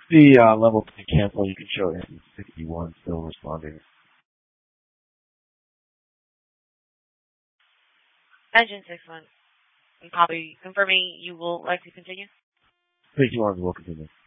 The level 3 cancel, you can show it in 61 still responding. Engine 6-1. Copy. Confirming you will like to continue? 61 will continue.